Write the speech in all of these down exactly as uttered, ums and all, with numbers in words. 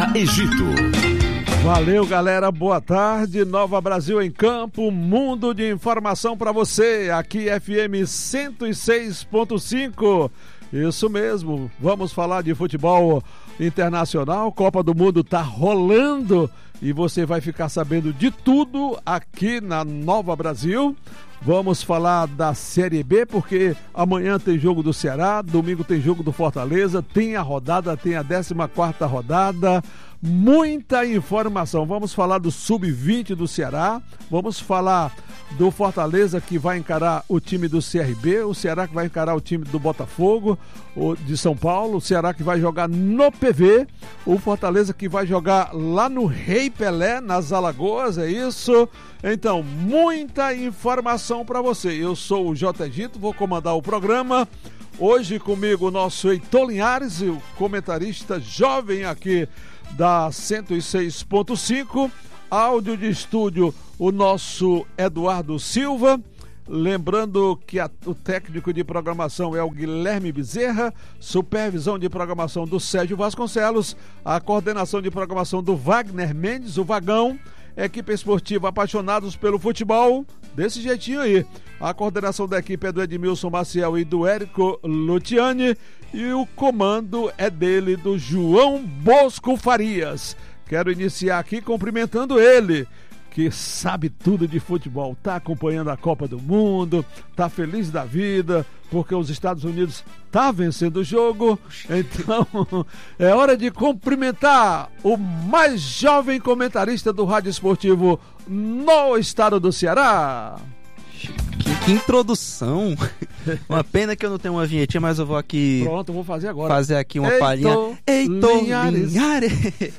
Egito. Valeu, galera, boa tarde. Nova Brasil em Campo, mundo de informação para você, aqui F M cento e seis ponto cinco. Isso mesmo, vamos falar de futebol internacional. Copa do Mundo tá rolando e você vai ficar sabendo de tudo aqui na Nova Brasil. Vamos falar da Série B, porque amanhã tem jogo do Ceará, domingo tem jogo do Fortaleza, tem a rodada, tem a décima quarta rodada, muita informação. Vamos falar do sub vinte do Ceará, vamos falar do Fortaleza que vai encarar o time do C R B, o Ceará que vai encarar o time do Botafogo, o de São Paulo, o Ceará que vai jogar no P V, o Fortaleza que vai jogar lá no Rei Pelé, nas Alagoas, é isso? Então, muita informação para você. Eu sou o J. Egito, vou comandar o programa. Hoje comigo o nosso Heitor Linhares, o comentarista jovem aqui da cento e seis ponto cinco. Áudio de estúdio, o nosso Eduardo Silva. Lembrando que a, o técnico de programação é o Guilherme Bezerra, supervisão de programação do Sérgio Vasconcelos, a coordenação de programação do Wagner Mendes, o Vagão, equipe esportiva Apaixonados pelo Futebol, desse jeitinho aí. A coordenação da equipe é do Edmilson Maciel e do Érico Lutiani, e o comando é dele, do João Bosco Farias. Quero iniciar aqui cumprimentando ele, que sabe tudo de futebol, tá acompanhando a Copa do Mundo, tá feliz da vida, porque os Estados Unidos tá vencendo o jogo. Então, é hora de cumprimentar o mais jovem comentarista do rádio esportivo no estado do Ceará. Que, que introdução! Uma pena que eu não tenho uma vinhetinha, mas eu vou aqui... Pronto, eu vou fazer agora. Fazer aqui uma Heitor palhinha. Heitor Linhares. Linhares.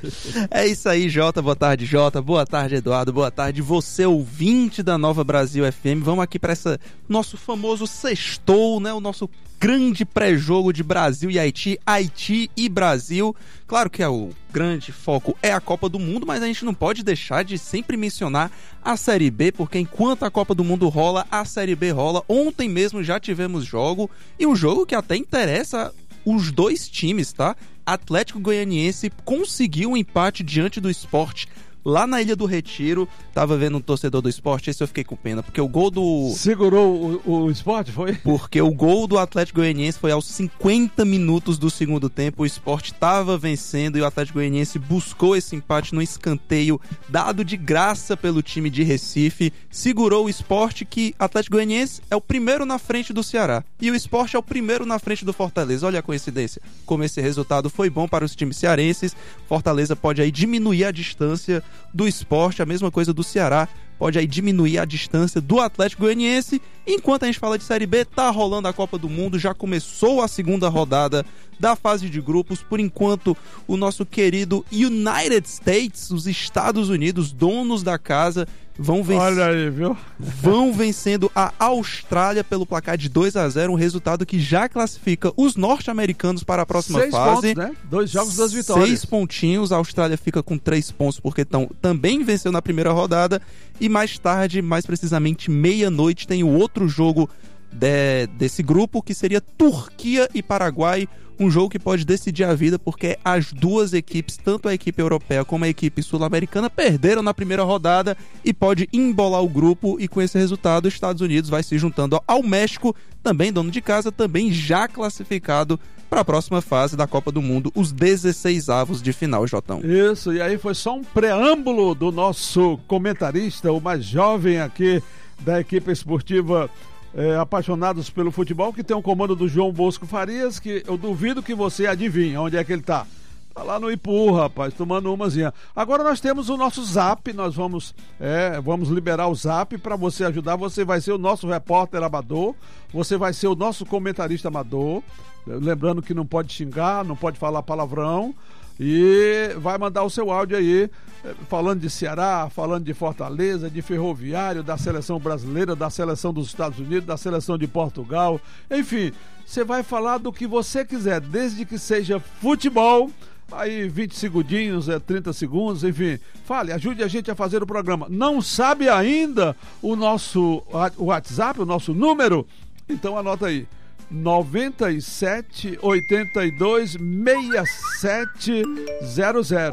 É isso aí, Jota. Boa tarde, Jota. Boa tarde, Eduardo. Boa tarde, você ouvinte da Nova Brasil F M. Vamos aqui para essa nosso famoso sextou, né? O nosso grande pré-jogo de Brasil e Haiti, Haiti e Brasil. Claro que é o grande foco é a Copa do Mundo, mas a gente não pode deixar de sempre mencionar a Série B, porque enquanto a Copa do Mundo rola, a Série B rola. Ontem mesmo já tivemos jogo, e um jogo que até interessa os dois times, tá? Atlético Goianiense conseguiu um empate diante do Sport lá na Ilha do Retiro. Tava vendo um torcedor do Sport, esse eu fiquei com pena, porque o gol do... Segurou o, o Sport, foi? Porque o gol do Atlético Goianiense foi aos cinquenta minutos do segundo tempo. O Sport tava vencendo e o Atlético Goianiense buscou esse empate no escanteio dado de graça pelo time de Recife. Segurou o Sport, que Atlético Goianiense é o primeiro na frente do Ceará e o Sport é o primeiro na frente do Fortaleza. Olha a coincidência, como esse resultado foi bom para os times cearenses. Fortaleza pode aí diminuir a distância do Sport, a mesma coisa do Ceará, pode aí diminuir a distância do Atlético Goianiense. Enquanto a gente fala de Série B, tá rolando a Copa do Mundo, já começou a segunda rodada da fase de grupos. Por enquanto, o nosso querido United States, os Estados Unidos, donos da casa, vão, venc... Olha aí, viu? vão vencendo a Austrália pelo placar de dois a zero, um resultado que já classifica os norte-americanos para a próxima Seis fase. Pontos, né? Dois jogos, duas vitórias. Seis pontinhos, a Austrália fica com três pontos porque tão, também venceu na primeira rodada, e mais tarde, mais precisamente meia-noite, tem o outro jogo de, desse grupo, que seria Turquia e Paraguai. Um jogo que pode decidir a vida, porque as duas equipes, tanto a equipe europeia como a equipe sul-americana, perderam na primeira rodada e pode embolar o grupo. E com esse resultado, os Estados Unidos vai se juntando ao México, também dono de casa, também já classificado para a próxima fase da Copa do Mundo, os dezesseis avos de final, Jotão. Isso, e aí foi só um preâmbulo do nosso comentarista, o mais jovem aqui da equipe esportiva É, Apaixonados pelo Futebol, que tem o comando do João Bosco Farias, que eu duvido que você adivinhe onde é que ele tá. Tá lá no Ipu, rapaz, tomando umazinha. Agora nós temos o nosso Zap, nós vamos, é, vamos liberar o Zap para você ajudar. Você vai ser o nosso repórter amador, você vai ser o nosso comentarista amador, lembrando que não pode xingar, não pode falar palavrão, e vai mandar o seu áudio aí, falando de Ceará, falando de Fortaleza, de Ferroviário, da seleção brasileira, da seleção dos Estados Unidos, da seleção de Portugal, enfim, você vai falar do que você quiser, desde que seja futebol. Aí vinte segundinhos, é trinta segundos, enfim, fale, ajude a gente a fazer o programa. Não sabe ainda o nosso WhatsApp, o nosso número? Então anota aí, noventa e sete, oitenta e dois, sessenta e sete zero zero.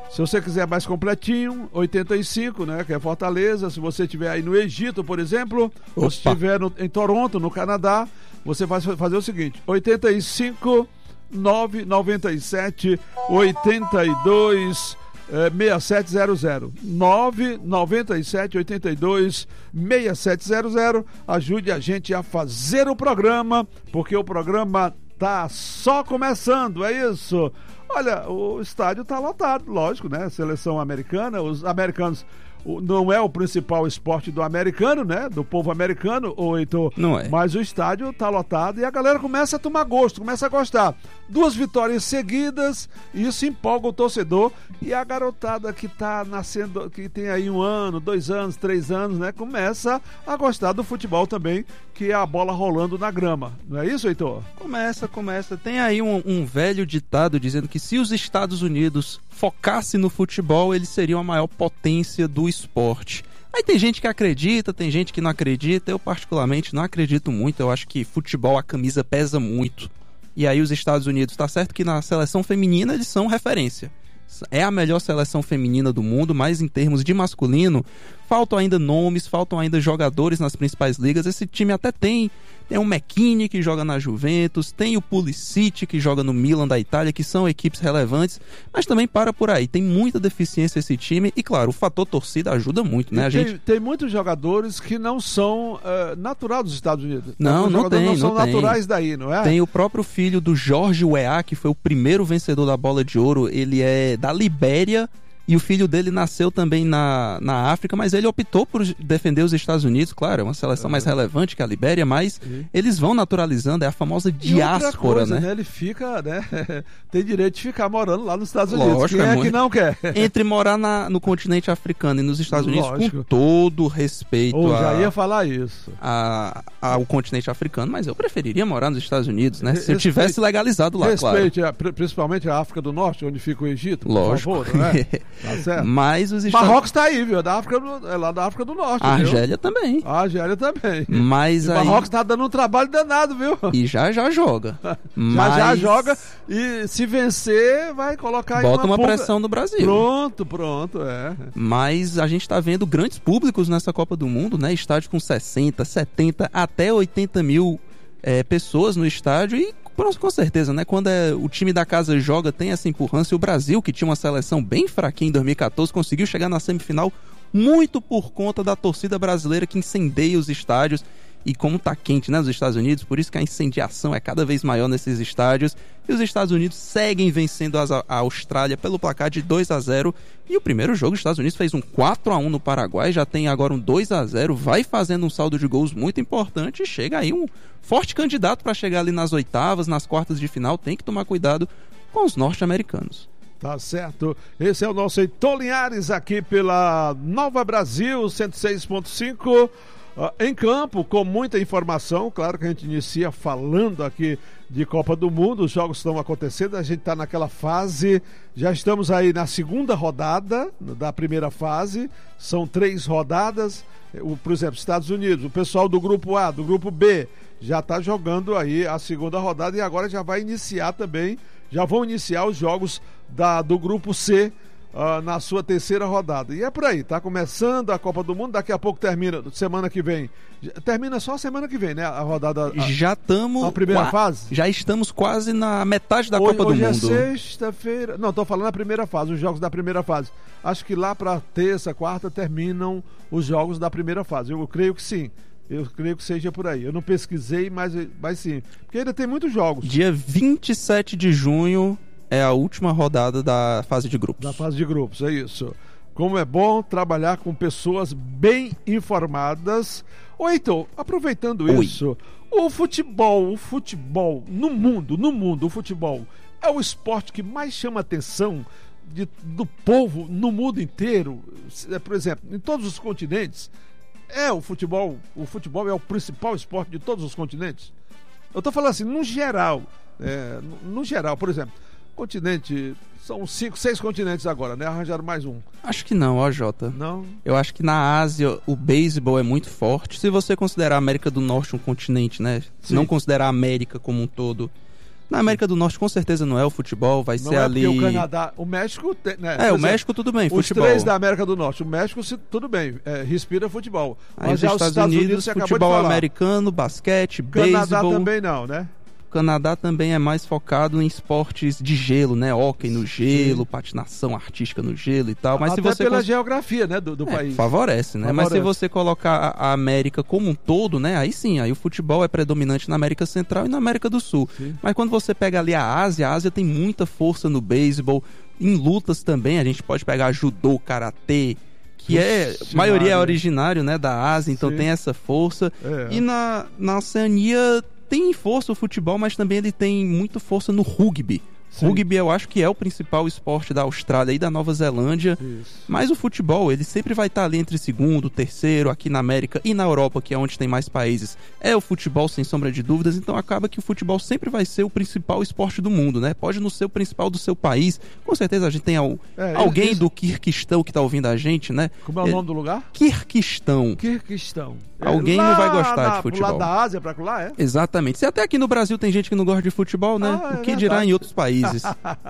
Se você quiser mais completinho, oitenta e cinco, né, que é Fortaleza. Se você estiver aí no Egito, por exemplo, Opa. ou se estiver no, em Toronto, no Canadá, você vai fazer o seguinte, oitenta e cinco, nove noventa e sete, oitenta e dois, sessenta e sete zero zero. nove noventa e sete, oitenta e dois, sessenta e sete zero zero. Ajude a gente a fazer o programa, porque o programa tá só começando, é isso. Olha, o estádio tá lotado, lógico, né? Seleção americana, os americanos não é o principal esporte do americano, né? Do povo americano, ou então, não é. Mas o estádio tá lotado e a galera começa a tomar gosto, começa a gostar. Duas vitórias seguidas, isso empolga o torcedor, e a garotada que tá nascendo, que tem aí um ano, dois anos, três anos, né? Começa a gostar do futebol também, que é a bola rolando na grama. Não é isso, Heitor? Começa, começa. Tem aí um, um velho ditado dizendo que se os Estados Unidos focassem no futebol, eles seriam a maior potência do esporte. Aí tem gente que acredita, tem gente que não acredita. Eu particularmente não acredito muito. Eu acho que futebol, a camisa pesa muito. E aí os Estados Unidos, tá certo que na seleção feminina eles são referência. É a melhor seleção feminina do mundo, mas em termos de masculino, faltam ainda nomes, faltam ainda jogadores nas principais ligas. Esse time até tem, tem o McKinney que joga na Juventus, tem o Pulisic que joga no Milan da Itália, que são equipes relevantes, mas também para por aí. Tem muita deficiência esse time e, claro, o fator torcida ajuda muito, né? A tem, gente... tem muitos jogadores que não são uh, naturais dos Estados Unidos. Não, Os não tem, não não são tem. naturais daí, não é? Tem o próprio filho do Jorge Weah, que foi o primeiro vencedor da Bola de Ouro. Ele é da Libéria e o filho dele nasceu também na, na África, mas ele optou por defender os Estados Unidos. Claro, é uma seleção mais relevante que a Libéria, mas Sim. eles vão naturalizando, é a famosa diáspora, coisa, né? né? Ele fica, né? Tem direito de ficar morando lá nos Estados Unidos. Lógico, Quem é, é é muito... que não quer? Entre morar na, no continente africano e nos Estados Unidos, Lógico. com todo respeito Ou a, já ia falar isso. A, a, ao continente africano, mas eu preferiria morar nos Estados Unidos, né? Se Respeite, eu tivesse legalizado lá, respeite claro. A, principalmente a África do Norte, onde fica o Egito. Lógico. Por favor, não é? Tá certo? Mas os Estados... Marrocos tá aí, viu? Da África do... É lá da África do Norte. A Argélia viu? também. A Argélia também. Mas e aí... Marrocos tá dando um trabalho danado, viu? E já já joga. já Mas... já joga e se vencer vai colocar Bota uma, uma pulga... pressão no Brasil. Pronto, pronto, é. Mas a gente tá vendo grandes públicos nessa Copa do Mundo, né? Estádio com sessenta, setenta, até oitenta mil é, pessoas no estádio e com certeza, né? Quando é, o time da casa joga, tem essa empurrância. O Brasil, que tinha uma seleção bem fraquinha em dois mil e catorze, conseguiu chegar na semifinal muito por conta da torcida brasileira que incendeia os estádios. E como tá quente, né, nos Estados Unidos, por isso que a incendiação é cada vez maior nesses estádios. E os Estados Unidos seguem vencendo a Austrália pelo placar de dois a zero. E o primeiro jogo, os Estados Unidos fez um quatro a um no Paraguai, já tem agora um dois a zero, vai fazendo um saldo de gols muito importante e chega aí um forte candidato para chegar ali nas oitavas, nas quartas de final. Tem que tomar cuidado com os norte-americanos. Tá certo. Esse é o nosso Heitor Linhares aqui pela Nova Brasil cento e seis ponto cinco. Uh, em campo, com muita informação. Claro que a gente inicia falando aqui de Copa do Mundo, os jogos estão acontecendo, a gente está naquela fase, já estamos aí na segunda rodada da primeira fase, são três rodadas, o, por exemplo, Estados Unidos, o pessoal do grupo A, do grupo B, já está jogando aí a segunda rodada e agora já vai iniciar também, já vão iniciar os jogos da, do grupo C, Uh, na sua terceira rodada. E é por aí, tá começando a Copa do Mundo, daqui a pouco termina, semana que vem. Termina só semana que vem, né? A rodada. A, já estamos. Na primeira qua- fase? Já estamos quase na metade da hoje, Copa hoje do é Mundo. Sexta-feira. Não, tô falando na primeira fase, os jogos da primeira fase. Acho que lá pra terça, quarta, terminam os jogos da primeira fase. Eu, eu creio que sim. Eu creio que seja por aí. Eu não pesquisei, mas, mas sim. Porque ainda tem muitos jogos. Dia vinte e sete de junho. É a última rodada da fase de grupos. Da fase de grupos, é isso. Como é bom trabalhar com pessoas bem informadas. Ô, Heitor, aproveitando Oi. isso, o futebol, o futebol no mundo, no mundo, o futebol é o esporte que mais chama atenção de, do povo no mundo inteiro. Por exemplo, em todos os continentes, é o futebol, o futebol é o principal esporte de todos os continentes. Eu tô falando assim, no geral, é, no, no geral, por exemplo, continente, são cinco, seis continentes agora, né? Arranjaram mais um. Acho que não, ó, Jota. Não? Eu acho que na Ásia o beisebol é muito forte. Se você considerar a América do Norte um continente, né? Se Sim. não considerar a América como um todo. Na América do Norte, com certeza, não é o futebol, vai não ser é ali... o Canadá, o México... Tem, né? É, Por o exemplo, México tudo bem, os futebol. Os três da América do Norte, o México, se, tudo bem, é, respira futebol. Aí Mas já os os Estados Unidos, você futebol acabou de americano, basquete, Canadá beisebol... também não, né? O Canadá também é mais focado em esportes de gelo, né? Hóquei no gelo, Sim. patinação artística no gelo e tal. Mas Até se você pela cons... geografia, né, do, do é, país. Favorece, né? Favorece. Mas se você colocar a, a América como um todo, né? Aí sim, aí o futebol é predominante na América Central e na América do Sul. Sim. Mas quando você pega ali a Ásia, a Ásia tem muita força no beisebol, em lutas também, a gente pode pegar judô, karatê, que é, a maioria é originário, né, da Ásia, então sim. Tem essa força. É. E na, na Oceania tem força o futebol, mas também ele tem muita força no rugby. Sim. Rugby eu acho que é o principal esporte da Austrália e da Nova Zelândia. Isso. Mas o futebol, ele sempre vai estar ali entre segundo, terceiro, aqui na América e na Europa, que é onde tem mais países. É o futebol, sem sombra de dúvidas, então acaba que o futebol sempre vai ser o principal esporte do mundo, né? Pode não ser o principal do seu país. Com certeza a gente tem al... é, alguém isso... do Quirquistão que está ouvindo a gente, né? Como é o é... nome do lugar? Quirquistão. Quirquistão. Alguém lá não vai gostar na, de futebol. Lá da Ásia pra lá, é? Exatamente. Se até aqui no Brasil tem gente que não gosta de futebol, né? Ah, é o que verdade. Dirá em outros países.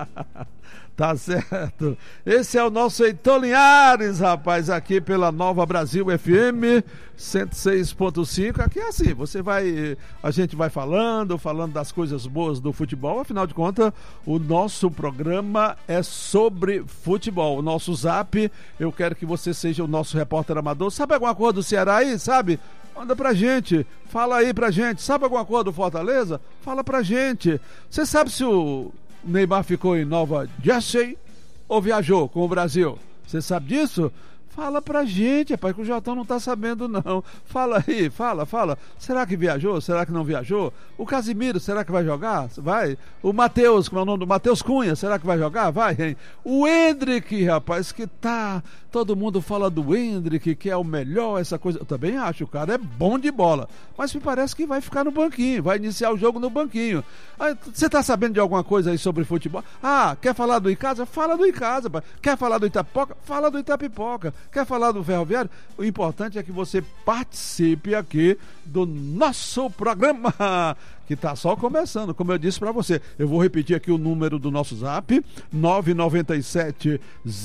Tá certo. Esse é o nosso Heitor Linhares, rapaz, aqui pela Nova Brasil F M cento e seis ponto cinco. Aqui é assim, você vai, a gente vai falando, falando das coisas boas do futebol. Afinal de contas, o nosso programa é sobre futebol. O nosso zap, eu quero que você seja o nosso repórter amador. Sabe alguma coisa do Ceará aí, sabe? Manda pra gente, fala aí pra gente. Sabe alguma coisa do Fortaleza? Fala pra gente. Você sabe se o Neymar ficou em Nova Jersey ou viajou com o Brasil? Você sabe disso? Fala pra gente, rapaz, que o Jotão não tá sabendo não. Fala aí, fala, fala. Será que viajou? Será que não viajou? O Casimiro, será que vai jogar? Vai. O Matheus, como é o nome do Matheus Cunha, será que vai jogar? Vai, hein? O Hendrick, rapaz, que tá... Todo mundo fala do Hendrick, que é o melhor, essa coisa. Eu também acho, o cara é bom de bola. Mas me parece que vai ficar no banquinho, vai iniciar o jogo no banquinho. Você tá sabendo de alguma coisa aí sobre futebol? Ah, quer falar do Icasa? Fala do Icasa, rapaz. Quer falar do Itapipoca? Fala do Itapipoca. Quer falar do Ferroviário? O importante é que você participe aqui do nosso programa, que está só começando, como eu disse para você. Eu vou repetir aqui o número do nosso zap, nove nove sete,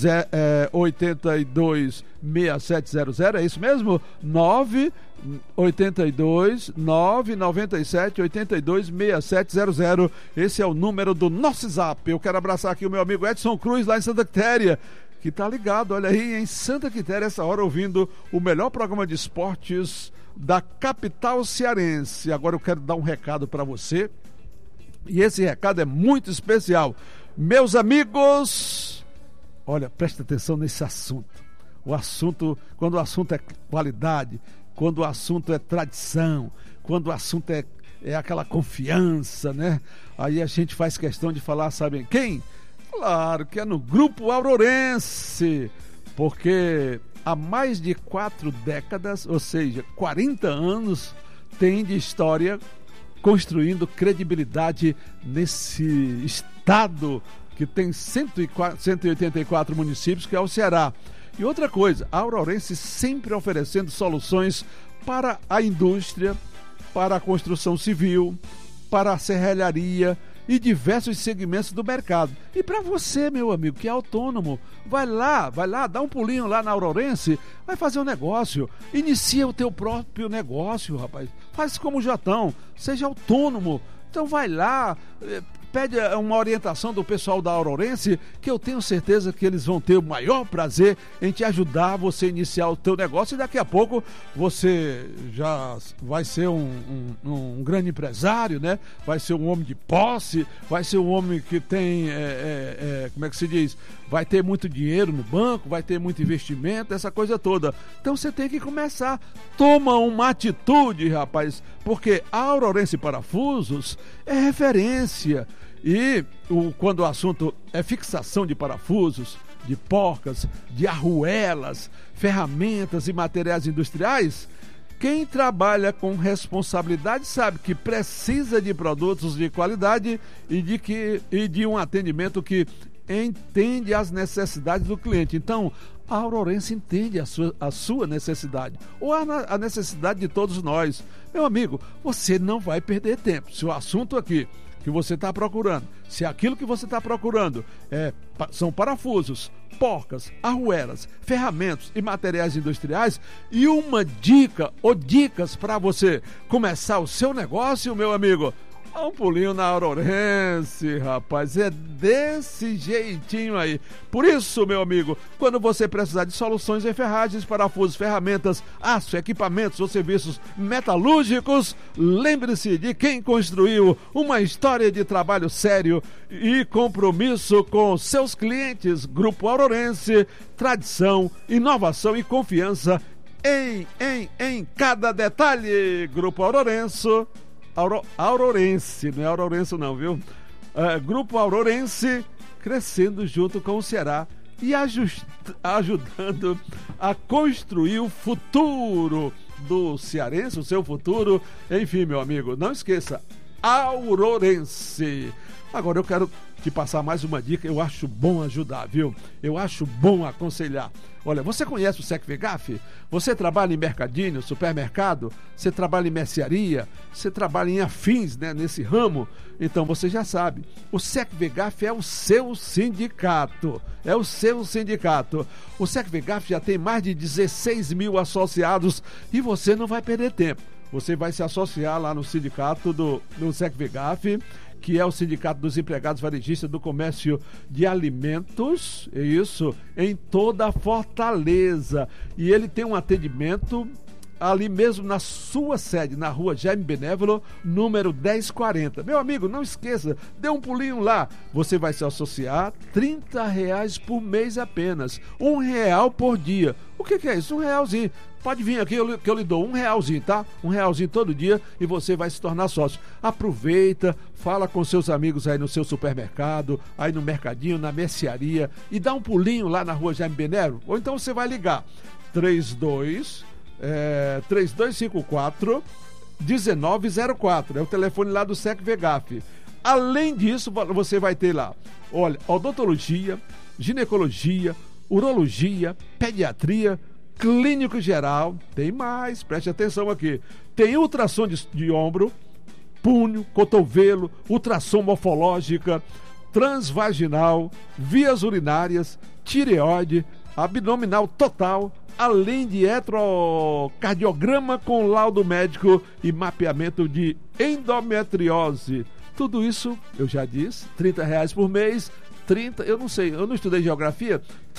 oito dois, seis sete zero zero, é isso mesmo? nove oito dois, nove nove sete, oito dois, seis sete zero zero. Esse é o número do nosso zap. Eu quero abraçar aqui o meu amigo Edson Cruz, lá em Santa Quitéria, que tá ligado, olha aí, em Santa Quitéria, essa hora, ouvindo o melhor programa de esportes da capital cearense. Agora eu quero dar um recado para você, e esse recado é muito especial. Meus amigos, olha, presta atenção nesse assunto. O assunto, quando o assunto é qualidade, quando o assunto é tradição, quando o assunto é, é aquela confiança, né? Aí a gente faz questão de falar, sabem quem? Claro que é no Grupo Aurorense, porque há mais de quatro décadas, ou seja, quarenta anos, tem de história construindo credibilidade nesse estado que tem cento e oitenta e quatro municípios, que é o Ceará. E outra coisa, a Aurorense sempre oferecendo soluções para a indústria, para a construção civil, para a serralharia e diversos segmentos do mercado. E para você, meu amigo, que é autônomo, vai lá, vai lá, dá um pulinho lá na Aurorense, vai fazer um negócio, inicia o teu próprio negócio, rapaz. Faz como o Jotão, seja autônomo. Então vai lá, pede uma orientação do pessoal da Aurorense, que eu tenho certeza que eles vão ter o maior prazer em te ajudar você a iniciar o teu negócio, e daqui a pouco você já vai ser um, um, um grande empresário, né? Vai ser um homem de posse, vai ser um homem que tem, é, é, é, como é que se diz? Vai ter muito dinheiro no banco, vai ter muito investimento, essa coisa toda. Então você tem que começar. Toma uma atitude, rapaz, porque a Aurorense Parafusos é referência. E o, quando o assunto é fixação de parafusos, de porcas, de arruelas, ferramentas e materiais industriais, quem trabalha com responsabilidade sabe que precisa de produtos de qualidade e de, que, e de um atendimento que entende as necessidades do cliente. Então, a Aurorense entende a sua, a sua necessidade, ou a, a necessidade de todos nós. Meu amigo, você não vai perder tempo. Se o assunto aqui que você está procurando, se aquilo que você está procurando é, são parafusos, porcas, arruelas, ferramentas e materiais industriais, e uma dica ou dicas para você começar o seu negócio, meu amigo, dá um pulinho na Aurorense, rapaz, é desse jeitinho aí. Por isso, meu amigo, quando você precisar de soluções em ferragens, parafusos, ferramentas, aço, equipamentos ou serviços metalúrgicos, lembre-se de quem construiu uma história de trabalho sério e compromisso com seus clientes. Grupo Aurorense, tradição, inovação e confiança em, em, em cada detalhe. Grupo Aurorense. Auro, Aurorense, não é Aurorense não, viu? Uh, Grupo Aurorense, crescendo junto com o Ceará e ajust, ajudando a construir o futuro do cearense, o seu futuro. Enfim, meu amigo, não esqueça, Aurorense. Agora eu quero te passar mais uma dica, eu acho bom ajudar, viu? Eu acho bom aconselhar. Olha, você conhece o SecVegaf? Você trabalha em mercadinho, supermercado? Você trabalha em mercearia? Você trabalha em afins, né, nesse ramo? Então você já sabe, o SecVegaf é o seu sindicato. É o seu sindicato. O SecVegaf já tem mais de dezesseis mil associados e você não vai perder tempo. Você vai se associar lá no sindicato do, do SecVegaf, que é o Sindicato dos Empregados Varejistas do Comércio de Alimentos, é isso, em toda a Fortaleza. E ele tem um atendimento ali mesmo na sua sede, na rua Jaime Benévolo, número dez quarenta. Meu amigo, não esqueça, dê um pulinho lá. Você vai se associar, trinta reais por mês apenas, um real por dia. O que, que é isso? Um realzinho. Pode vir aqui que eu lhe dou um realzinho, tá? Um realzinho todo dia e você vai se tornar sócio. Aproveita, fala com seus amigos aí no seu supermercado, aí no mercadinho, na mercearia, e dá um pulinho lá na rua Jaime Benévolo. Ou então você vai ligar trinta e dois, é, trinta e dois cinquenta e quatro, dezenove zero quatro. É o telefone lá do SecVegaf. Além disso, você vai ter lá, olha, odontologia, ginecologia, urologia, pediatria, clínico geral, tem mais, preste atenção aqui, tem ultrassom de, de ombro, punho, cotovelo, ultrassom morfológica, transvaginal, vias urinárias, tireoide, abdominal total, além de eletrocardiograma com laudo médico e mapeamento de endometriose. Tudo isso, eu já disse, trinta reais por mês, trinta, eu não sei, eu não estudei geografia,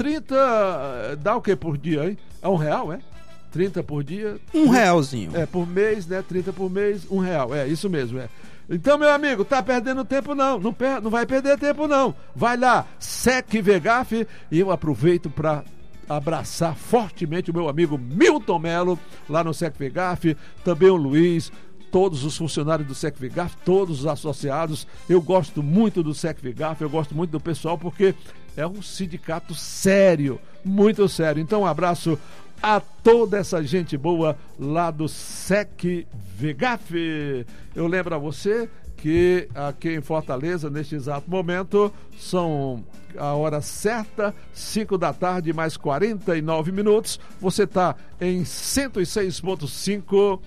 trinta dá o que por dia, hein? É um real, é? trinta por dia. Um realzinho. É, por mês, né? trinta por mês, um real. É, isso mesmo, é. Então, meu amigo, tá perdendo tempo não, não, per, não vai perder tempo não. Vai lá, SecVegaf, e eu aproveito para abraçar fortemente o meu amigo Milton Melo, lá no SecVegaf, também o Luiz, todos os funcionários do SecVegaf, todos os associados. Eu gosto muito do SecVegaf, eu gosto muito do pessoal, porque é um sindicato sério, muito sério. Então, um abraço a toda essa gente boa lá do SecVegaf. Eu lembro a você que aqui em Fortaleza, neste exato momento, são a hora certa, cinco da tarde, mais quarenta e nove minutos. Você está em cento e seis ponto cinco...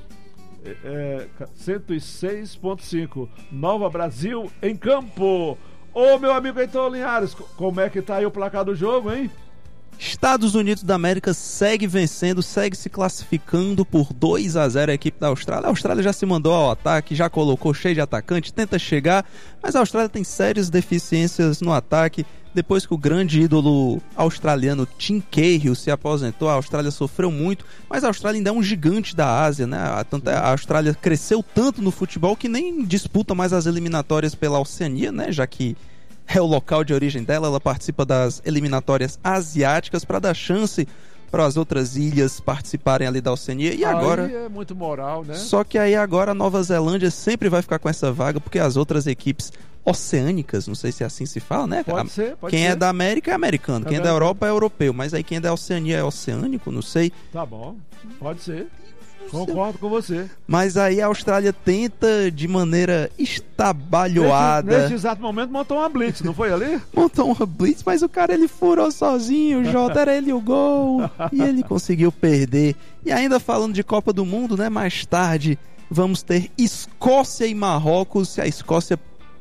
É, cento e seis ponto cinco, Nova Brasil em campo. Ô meu amigo Heitor Linhares, como é que tá aí o placar do jogo, hein? Estados Unidos da América segue vencendo, segue se classificando por dois a zero a equipe da Austrália. A Austrália já se mandou ao ataque, já colocou cheio de atacante, tenta chegar, mas a Austrália tem sérias deficiências no ataque. Depois que o grande ídolo australiano Tim Cahill se aposentou, a Austrália sofreu muito, mas a Austrália ainda é um gigante da Ásia, né? A Austrália cresceu tanto no futebol que nem disputa mais as eliminatórias pela Oceania, né? Já que é o local de origem dela, ela participa das eliminatórias asiáticas para dar chance para as outras ilhas participarem ali da Oceania. E agora aí é muito moral, né? Só que aí agora a Nova Zelândia sempre vai ficar com essa vaga, porque as outras equipes oceânicas, não sei se assim se fala, né? Pode ser, pode quem ser. é da América é americano, é quem é da Europa é europeu, mas aí quem é da Oceania é oceânico, não sei. Tá bom, pode ser. Concordo com você. Mas aí a Austrália tenta de maneira estabalhoada. Nesse, nesse exato momento montou uma blitz, não foi ali? Montou uma blitz, mas o cara ele furou sozinho, o Jota era ele o gol. E ele conseguiu perder. E ainda falando de Copa do Mundo, né? Mais tarde vamos ter Escócia e Marrocos. A Escócia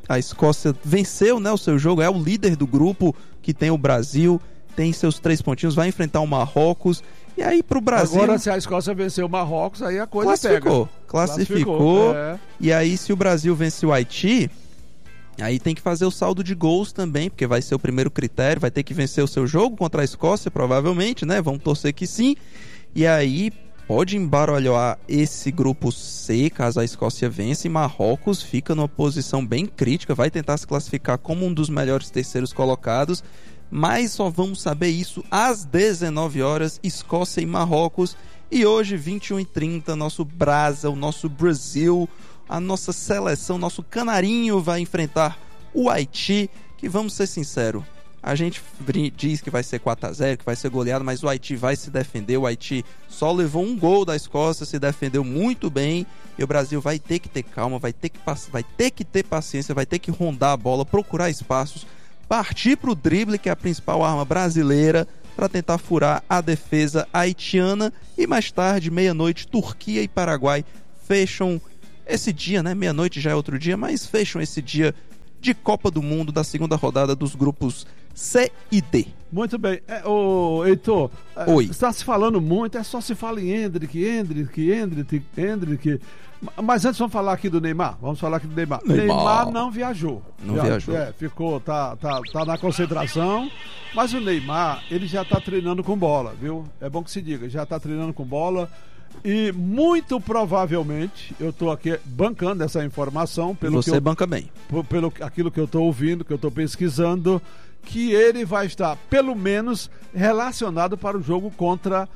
A Escócia venceu, né, o seu jogo, é o líder do grupo, que tem o Brasil, tem seus três pontinhos, vai enfrentar o Marrocos. E aí pro Brasil... Agora, se a Escócia vencer o Marrocos, aí a coisa classificou, pega. Classificou. Classificou. É. E aí, se o Brasil vencer o Haiti, aí tem que fazer o saldo de gols também, porque vai ser o primeiro critério, vai ter que vencer o seu jogo contra a Escócia, provavelmente, né? Vamos torcer que sim. E aí pode embaralhar esse grupo C, caso a Escócia vença, e Marrocos fica numa posição bem crítica, vai tentar se classificar como um dos melhores terceiros colocados, mas só vamos saber isso às dezenove horas, Escócia e Marrocos. E hoje, vinte e uma e trinta, nosso Brasa, o nosso Brasil, a nossa seleção, nosso canarinho vai enfrentar o Haiti, que, vamos ser sinceros, a gente diz que vai ser quatro a zero, que vai ser goleado, mas o Haiti vai se defender. O Haiti só levou um gol da Escócia, se defendeu muito bem, e o Brasil vai ter que ter calma, vai ter que, vai ter, que ter paciência, vai ter que rondar a bola, procurar espaços, partir para o drible, que é a principal arma brasileira, para tentar furar a defesa haitiana. E mais tarde, meia-noite, Turquia e Paraguai fecham esse dia, né? Meia-noite já é outro dia, mas fecham esse dia de Copa do Mundo da segunda rodada dos grupos C e D. Muito bem. É, ô, Heitor, Oi. Está se falando muito, é só se fala em Endrick, Endrick, Endrick, Endrick. Mas antes vamos falar aqui do Neymar. Vamos falar aqui do Neymar. Neymar, Neymar não viajou. Não já, viajou. É, ficou, tá, tá, tá na concentração. Mas o Neymar, ele já tá treinando com bola, viu? É bom que se diga, já tá treinando com bola. E muito provavelmente, eu tô aqui bancando essa informação. Pelo Você que eu, banca bem. Pelo aquilo que eu tô ouvindo, que eu tô pesquisando, que ele vai estar, pelo menos, relacionado para o jogo contra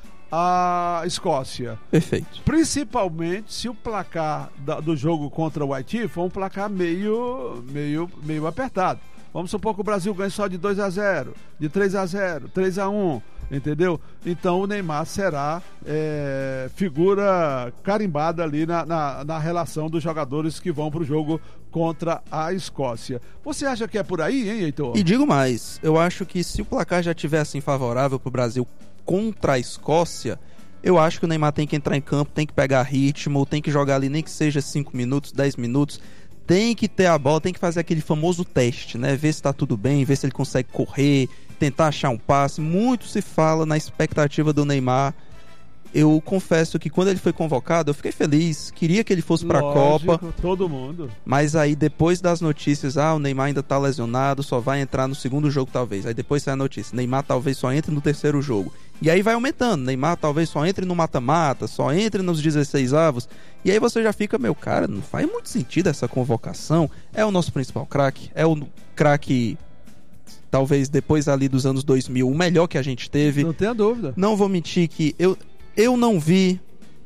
a Escócia. Perfeito. Principalmente se o placar da, do jogo contra o Haiti for um placar meio, meio, meio apertado. Vamos supor que o Brasil ganhe só de dois a zero, de três a zero, três a um, entendeu? Então o Neymar será é, figura carimbada ali na, na, na relação dos jogadores que vão para o jogo contra a Escócia. Você acha que é por aí, hein, Heitor? E digo mais, eu acho que se o placar já estiver assim favorável para o Brasil contra a Escócia, eu acho que o Neymar tem que entrar em campo, tem que pegar ritmo, tem que jogar ali nem que seja cinco minutos, dez minutos, tem que ter a bola, tem que fazer aquele famoso teste, né? Ver se tá tudo bem, ver se ele consegue correr, tentar achar um passe. Muito se fala na expectativa do Neymar. Eu confesso que quando ele foi convocado, eu fiquei feliz, queria que ele fosse pra Lógico, Copa. todo mundo. Mas aí depois das notícias, ah, o Neymar ainda tá lesionado, só vai entrar no segundo jogo talvez. Aí depois sai a notícia, Neymar talvez só entre no terceiro jogo. E aí vai aumentando, Neymar talvez só entre no mata-mata, só entre nos dezesseis avos. E aí você já fica, meu cara, não faz muito sentido essa convocação. É o nosso principal craque, é o craque, talvez depois ali dos anos dois mil, o melhor que a gente teve. Não tenha dúvida. Não vou mentir que eu... Eu não vi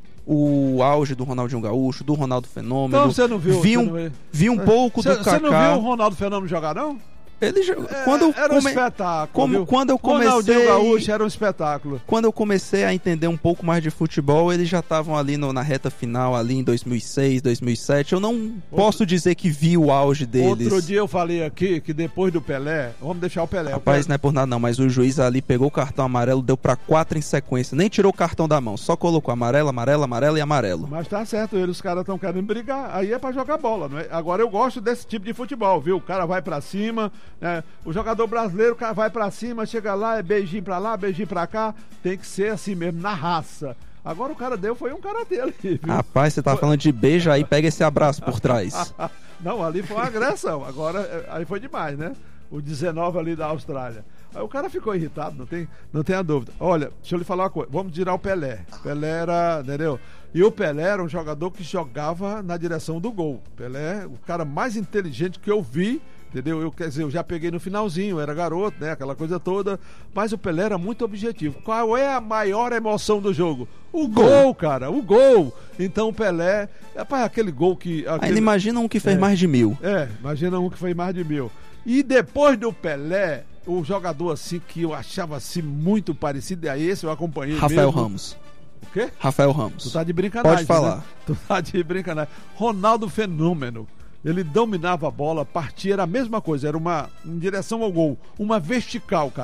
o auge do Ronaldinho Gaúcho, do Ronaldo Fenômeno. Então você não viu? Vi você um, não viu. vi um pouco Cê, do Kaká. Você não viu o Ronaldo Fenômeno jogar, não? Ele É, quando eu era um come... espetáculo. Como, viu? quando eu comecei, Ronaldinho Gaúcho era um espetáculo. Quando eu comecei a entender um pouco mais de futebol, eles já estavam ali no, na reta final, ali em dois mil e seis, dois mil e sete. Eu não Outro... posso dizer que vi o auge deles. Outro dia eu falei aqui que depois do Pelé, vamos deixar o Pelé. Rapaz, o Pelé... não é por nada não, mas o juiz ali pegou o cartão amarelo, deu pra quatro em sequência, nem tirou o cartão da mão, só colocou amarelo, amarelo, amarelo e amarelo. Mas tá certo, eles, os caras estão querendo brigar, aí é pra jogar bola, não é? Agora eu gosto desse tipo de futebol, viu? O cara vai pra cima, né? O jogador brasileiro, o cara vai pra cima, chega lá, é beijinho pra lá, beijinho pra cá, tem que ser assim mesmo, na raça. Agora o cara deu, foi um karatê ali, viu? Rapaz, você tá foi... falando de beijo, aí pega esse abraço por trás. Não, ali foi uma agressão, agora aí foi demais, né? O dezenove ali da Austrália. Aí o cara ficou irritado, não tem, não tem a dúvida. Olha, deixa eu lhe falar uma coisa, vamos tirar o Pelé. Pelé era, entendeu? E o Pelé era um jogador que jogava na direção do gol. Pelé, o cara mais inteligente que eu vi, entendeu? Eu, quer dizer, eu já peguei no finalzinho, eu era garoto, né? Aquela coisa toda. Mas o Pelé era muito objetivo. Qual é a maior emoção do jogo? O gol, gol cara, o gol. Então o Pelé, rapaz, aquele gol que... Aquele... Ainda imagina um que fez é, mais de mil. É, imagina um que fez mais de mil. E depois do Pelé, o jogador assim que eu achava assim muito parecido, e a esse eu acompanhei Rafael mesmo. Ramos. O quê? Rafael Ramos. Tu tá de brincadeira. Pode falar. Né? Tu tá de brincadeira. Ronaldo Fenômeno. Ele dominava a bola, partia, era a mesma coisa, era uma em direção ao gol, uma vertical, cara.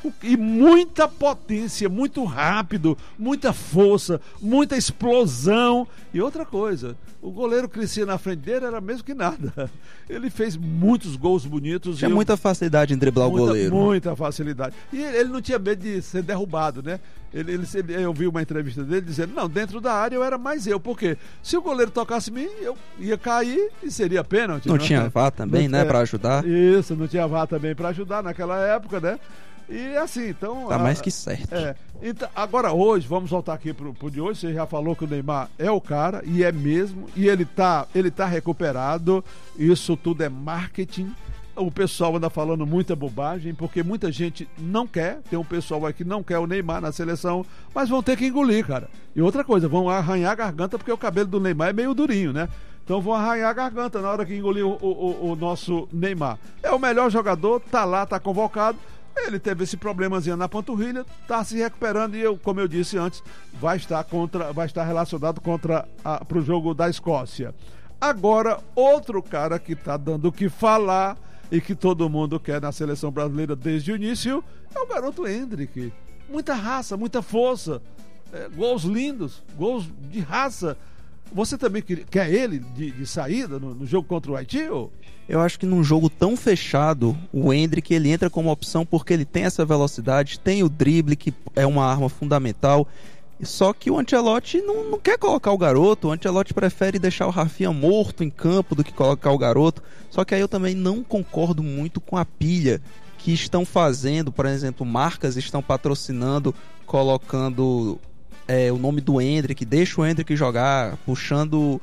E muita potência, muito rápido, muita força, muita explosão. E outra coisa, o goleiro crescia na frente dele, era mesmo que nada. Ele fez muitos gols bonitos. Tinha muita eu... facilidade em driblar muita, o goleiro. Muita facilidade. E ele, ele não tinha medo de ser derrubado, né? Ele, ele, eu vi uma entrevista dele dizendo, não, dentro da área eu era mais eu. Por quê? Se o goleiro tocasse em mim, eu ia cair e seria pênalti. Não, não tinha V A R também, não, né, é, para ajudar. Isso, não tinha V A R também para ajudar naquela época, né? E assim, então... Tá mais que certo. É, então, agora hoje, vamos voltar aqui pro, pro de hoje, você já falou que o Neymar é o cara, e é mesmo, e ele tá, ele tá recuperado, isso tudo é marketing. O pessoal anda falando muita bobagem, porque muita gente não quer, tem um pessoal aí que não quer o Neymar na seleção, mas vão ter que engolir, cara. E outra coisa, vão arranhar a garganta, porque o cabelo do Neymar é meio durinho, né? Então vão arranhar a garganta na hora que engolir o, o, o nosso Neymar. É o melhor jogador, tá lá, tá convocado. Ele teve esse problemazinho na panturrilha, está se recuperando e, eu, como eu disse antes, vai estar, contra, vai estar relacionado contra para o jogo da Escócia. Agora, outro cara que está dando o que falar e que todo mundo quer na seleção brasileira desde o início é o garoto Endrick. Muita raça, muita força, é, gols lindos, gols de raça. Você também quer ele de, de saída no, no jogo contra o Haiti? Ou? Eu acho que num jogo tão fechado, o Endrick ele entra como opção porque ele tem essa velocidade, tem o drible, que é uma arma fundamental. Só que o Ancelotti não, não quer colocar o garoto. O Ancelotti prefere deixar o Rafinha morto em campo do que colocar o garoto. Só que aí eu também não concordo muito com a pilha que estão fazendo. Por exemplo, marcas estão patrocinando, colocando é, o nome do Endrick, deixa o Endrick jogar, puxando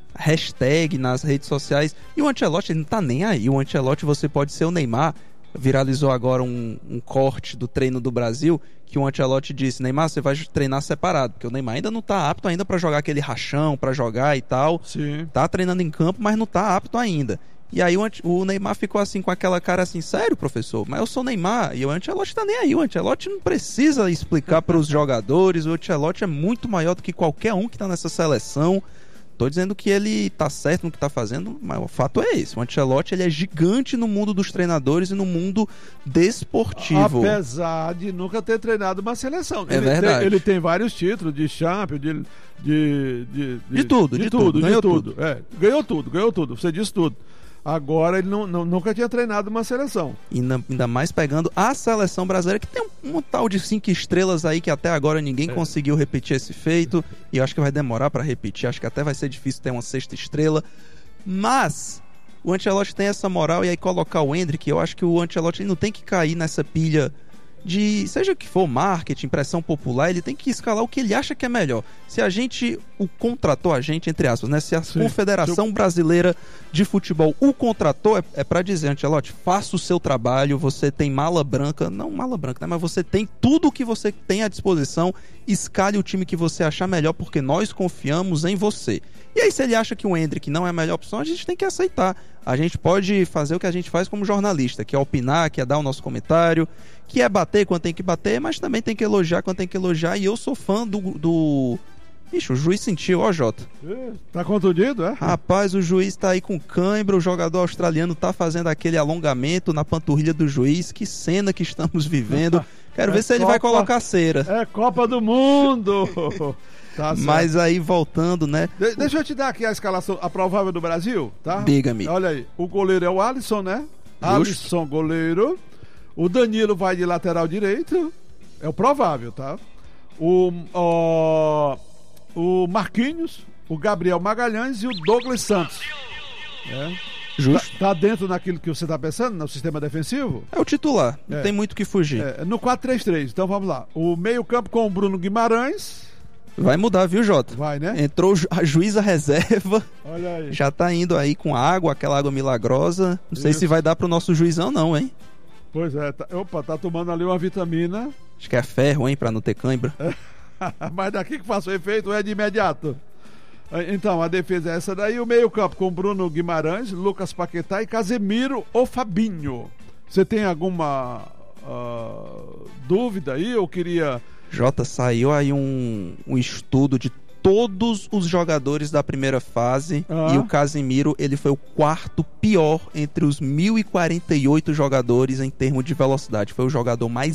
hashtag nas redes sociais. E o Ancelotti ele não tá nem aí. O Ancelotti, você pode ser o Neymar. Viralizou agora um, um corte do treino do Brasil que o Ancelotti disse: Neymar, você vai treinar separado, porque o Neymar ainda não tá apto ainda para jogar aquele rachão, para jogar e tal. Sim. Tá treinando em campo, mas não tá apto ainda. E aí o, o Neymar ficou assim com aquela cara assim: sério, professor? Mas eu sou Neymar. E o Ancelotti tá nem aí. O Ancelotti não precisa explicar para os jogadores. O Ancelotti é muito maior do que qualquer um que tá nessa seleção. Tô dizendo que ele tá certo no que tá fazendo, mas o fato é esse. O Ancelotti ele é gigante no mundo dos treinadores e no mundo desportivo. Apesar de nunca ter treinado uma seleção. É ele verdade. Tem, ele tem vários títulos de Champions, de... De, de, de, de tudo, de, de tudo, tudo. de Ganhou tudo. tudo. É, ganhou tudo, ganhou tudo. Você disse tudo. Agora ele não, não, nunca tinha treinado uma seleção. E na, ainda mais pegando a seleção brasileira, que tem um, um tal de cinco estrelas aí que até agora ninguém é. conseguiu repetir esse feito. E eu acho que vai demorar para repetir. Acho que até vai ser difícil ter uma sexta estrela. Mas o Ancelotti tem essa moral. E aí colocar o Endrick, eu acho que o Ancelotti ele não tem que cair nessa pilha de, seja o que for, marketing, pressão popular. Ele tem que escalar o que ele acha que é melhor. Se a gente o contratou, a gente, entre aspas, né? Se a Sim. Confederação Brasileira de Futebol o contratou, é, é para dizer: Ancelotti, faça o seu trabalho, você tem mala branca, não mala branca, né? Mas você tem tudo o que você tem à disposição, escale o time que você achar melhor, porque nós confiamos em você. E aí, se ele acha que o Endrick não é a melhor opção, a gente tem que aceitar. A gente pode fazer o que a gente faz como jornalista, que é opinar, que é dar o nosso comentário, que é bater quando tem que bater, mas também tem que elogiar quando tem que elogiar. E eu sou fã do... do... Ixi, o juiz sentiu, ó, Jota. Tá contundido, é? Rapaz, o juiz tá aí com cãibra, o jogador australiano tá fazendo aquele alongamento na panturrilha do juiz. Que cena que estamos vivendo. Quero é ver se Copa... ele vai colocar cera. É Copa do Mundo! Tá, mas aí, voltando, né? De- deixa eu te dar aqui a escalação, a provável do Brasil, tá? Diga-me. Olha aí, o goleiro é o Alisson, né? Justo. Alisson, goleiro. O Danilo vai de lateral direito. É o provável, tá? O, o, o Marquinhos, o Gabriel Magalhães e o Douglas Santos. É. Justo. Tá, tá dentro naquilo que você tá pensando, no sistema defensivo? É o titular, não é. tem muito o que fugir. É, no quatro três três, então vamos lá. O meio campo com o Bruno Guimarães. Vai mudar, viu, Jota? Vai, né? Entrou a juíza reserva. Olha aí. Já tá indo aí com água, aquela água milagrosa. Não sei Isso. se vai dar pro nosso juizão, não, hein? Pois é. Tá, opa, tá tomando ali uma vitamina. Acho que é ferro, hein, pra não ter cãibra. Mas daqui que faça o efeito é de imediato. Então, a defesa é essa daí. O meio campo com Bruno Guimarães, Lucas Paquetá e Casemiro ou Fabinho. Você tem alguma uh, dúvida aí? Eu queria... Jota, saiu aí um, um estudo de todos os jogadores da primeira fase ah. e o Casemiro, ele foi o quarto pior entre os mil e quarenta e oito jogadores em termos de velocidade. Foi o jogador mais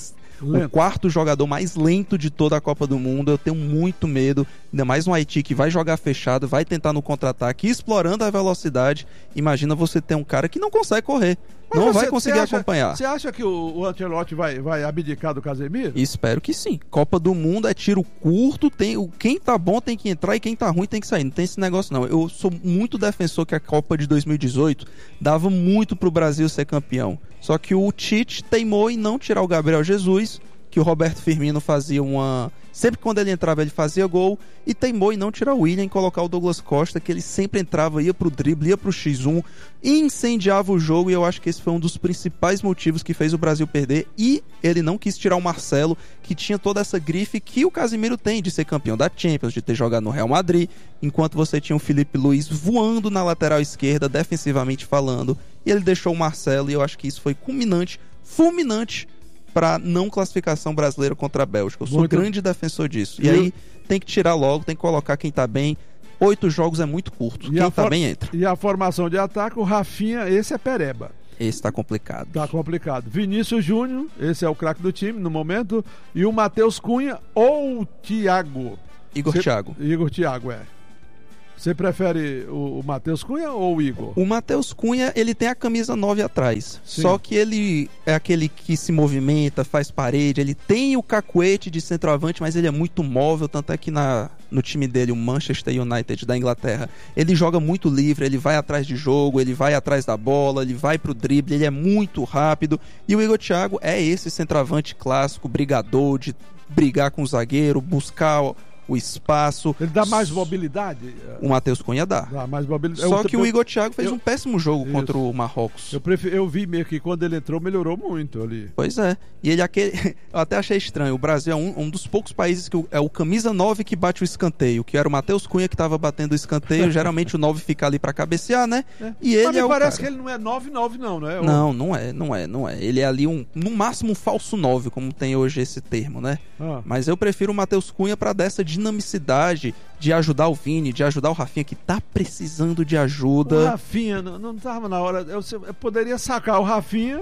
Lento. O quarto jogador mais lento de toda a Copa do Mundo. Eu tenho muito medo, ainda mais no Haiti que vai jogar fechado, vai tentar no contra-ataque, explorando a velocidade. Imagina você ter um cara que não consegue correr. Mas não você, vai conseguir acha, acompanhar. Você acha que o, o Ancelotti vai, vai abdicar do Casemiro? Espero que sim. Copa do Mundo é tiro curto, tem, o, quem tá bom tem que entrar e quem tá ruim tem que sair. Não tem esse negócio não. Eu sou muito defensor que a Copa de dois mil e dezoito dava muito pro Brasil ser campeão. Só que o Tite teimou em não tirar o Gabriel Jesus, que o Roberto Firmino fazia uma... Sempre quando ele entrava ele fazia gol, e teimou em não tirar o William e colocar o Douglas Costa, que ele sempre entrava, ia pro drible, ia pro xis um, incendiava o jogo, e eu acho que esse foi um dos principais motivos que fez o Brasil perder. E ele não quis tirar o Marcelo, que tinha toda essa grife que o Casemiro tem de ser campeão da Champions, de ter jogado no Real Madrid, enquanto você tinha o Felipe Luiz voando na lateral esquerda, defensivamente falando, e ele deixou o Marcelo, e eu acho que isso foi culminante, fulminante, para não classificação brasileira contra a Bélgica. Eu sou muito grande defensor disso. E, e aí tem que tirar logo, tem que colocar quem tá bem. Oito jogos é muito curto. E quem tá for... bem entra. E a formação de ataque, o Rafinha, esse é pereba. Esse tá complicado. Tá complicado. Vinícius Júnior, esse é o craque do time no momento. E o Matheus Cunha ou o Thiago? Igor Cê... Thiago. Igor Thiago, é. Você prefere o, o Matheus Cunha ou o Igor? O Matheus Cunha, ele tem a camisa nove atrás. Sim. Só que ele é aquele que se movimenta, faz parede. Ele tem o cacuete de centroavante, mas ele é muito móvel. Tanto é que na, no time dele, o Manchester United da Inglaterra, ele joga muito livre, ele vai atrás de jogo, ele vai atrás da bola, ele vai pro drible, ele é muito rápido. E o Igor Thiago é esse centroavante clássico, brigador, de brigar com o zagueiro, buscar o espaço. Ele dá mais mobilidade? O Matheus Cunha dá. Dá mais mobilidade. Só eu, que eu, o Igor Thiago fez eu, um péssimo jogo isso. contra o Marrocos. Eu, prefiro, eu vi meio que quando ele entrou, melhorou muito ali. Pois é. E ele aquele... Eu até achei estranho. O Brasil é um, um dos poucos países que é o camisa nove que bate o escanteio, que era o Matheus Cunha que estava batendo o escanteio. Geralmente o nove fica ali pra cabecear, né? É. E ele Mas me é o parece cara. que ele não é nove nove não, né? Ou... Não, não é, não é, não é. Ele é ali um, no máximo um falso nove, como tem hoje esse termo, né? Ah. Mas eu prefiro o Matheus Cunha pra dessa dinamicidade de ajudar o Vini, de ajudar o Rafinha, que tá precisando de ajuda. O Rafinha, não, não tava na hora. Eu, eu poderia sacar o Rafinha,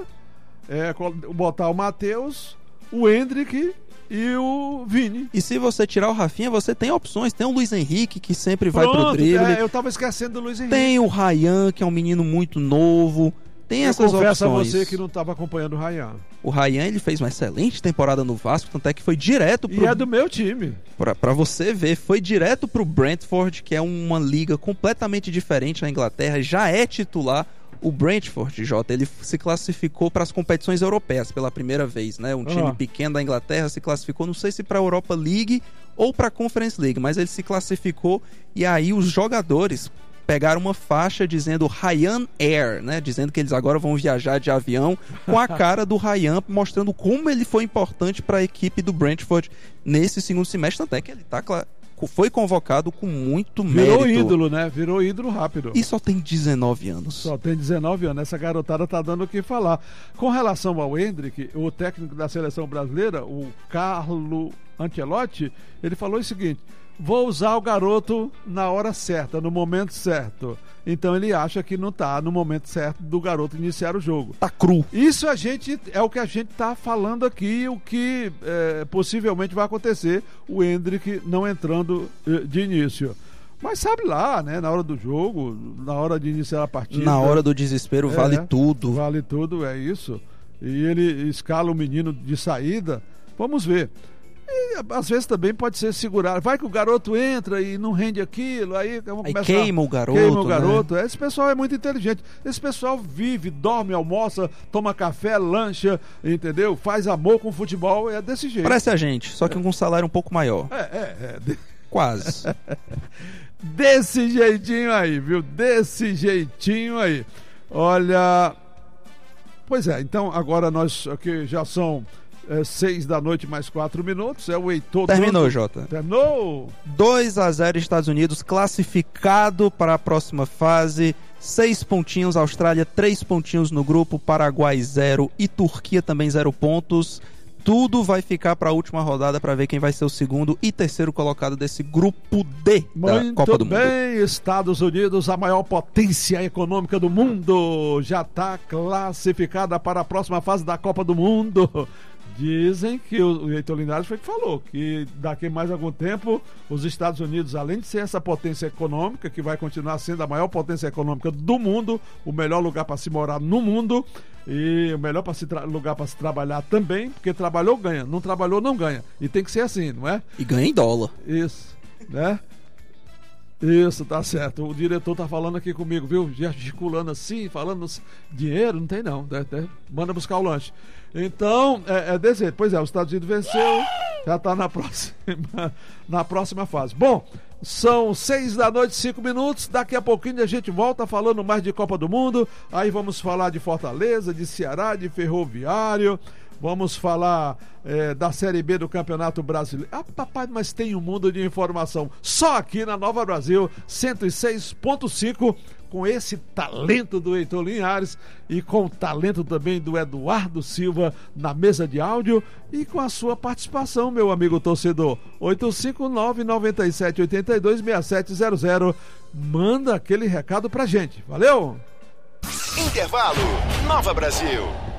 é, botar o Matheus, o Hendrick e o Vini. E se você tirar o Rafinha, você tem opções. Tem o Luiz Henrique, que sempre Pronto, vai pro drible. É, eu tava esquecendo do Luiz Henrique. Tem o Ryan, que é um menino muito novo. Tem eu essas confesso opções. a você que não estava acompanhando o Ryan. O Ryan, ele fez uma excelente temporada no Vasco, tanto é que foi direto pro... E é do meu time. Pra, pra você ver, foi direto pro Brentford, que é uma liga completamente diferente na Inglaterra, já é titular. O Brentford, Jota, ele se classificou para as competições europeias pela primeira vez, né? Um time ah. pequeno da Inglaterra se classificou, não sei se para a Europa League ou para a Conference League, mas ele se classificou e aí os jogadores pegaram uma faixa dizendo Ryan Air, né? Dizendo que eles agora vão viajar de avião com a cara do Ryan, mostrando como ele foi importante para a equipe do Brentford nesse segundo semestre, até que ele tá claro. Foi convocado com muito Virou mérito. Virou ídolo, né? Virou ídolo rápido. E só tem dezenove anos. Só tem dezenove anos. Essa garotada tá dando o que falar. Com relação ao Hendrick, o técnico da seleção brasileira, o Carlo Ancelotti, ele falou o seguinte: vou usar o garoto na hora certa, no momento certo. Então ele acha que não tá no momento certo do garoto iniciar o jogo. Tá cru. Isso a gente, é o que a gente tá falando aqui, o que é, possivelmente vai acontecer, o Hendrick não entrando de início. Mas sabe lá, né, na hora do jogo, na hora de iniciar a partida... Na hora do desespero é, vale tudo. Vale tudo, é isso. E ele escala o menino de saída. Vamos ver. E, às vezes também pode ser segurar. Vai que o garoto entra e não rende aquilo, aí, aí queima o garoto. Queima o garoto. Né? Esse pessoal é muito inteligente. Esse pessoal vive, dorme, almoça, toma café, lancha, entendeu? Faz amor com o futebol, é desse jeito. Parece a gente, só que com um salário um pouco maior. É, é, é. Quase. Desse jeitinho aí, viu? Desse jeitinho aí. Olha... Pois é, então agora nós aqui já são... É, seis da noite mais quatro minutos. É o Heitor. Terminou, dando... Jota. Terminou. dois a zero Estados Unidos, classificado para a próxima fase. Seis pontinhos, Austrália, três pontinhos no grupo, Paraguai zero e Turquia também zero pontos. Tudo vai ficar para a última rodada para ver quem vai ser o segundo e terceiro colocado desse grupo D da Muito Copa do Mundo. Muito bem, Estados Unidos, a maior potência econômica do mundo, já está classificada para a próxima fase da Copa do Mundo. Dizem que o, o Heitor Linhares foi que falou que daqui a mais algum tempo os Estados Unidos, além de ser essa potência econômica, que vai continuar sendo a maior potência econômica do mundo, o melhor lugar para se morar no mundo e o melhor pra se tra- lugar para se trabalhar também, porque trabalhou ganha, não trabalhou não ganha, e tem que ser assim, não é? E ganha em dólar. Isso, né? Isso, tá certo. O diretor tá falando aqui comigo, viu? Gesticulando assim, falando assim. Dinheiro? Não tem não. Né? Manda buscar o lanche. Então, é, é desse jeito. Pois é, os Estados Unidos venceu. Já tá na próxima, na próxima fase. Bom, são seis da noite, cinco minutos. Daqui a pouquinho a gente volta falando mais de Copa do Mundo. Aí vamos falar de Fortaleza, de Ceará, de Ferroviário. Vamos falar é, da Série B do Campeonato Brasileiro. Ah, papai, mas tem um mundo de informação. Só aqui na Nova Brasil, cento e seis ponto cinco, com esse talento do Heitor Linhares e com o talento também do Eduardo Silva na mesa de áudio e com a sua participação, meu amigo torcedor. oito cinco nove, nove sete oito dois, seis sete zero zero. Manda aquele recado pra gente. Valeu! Intervalo Nova Brasil.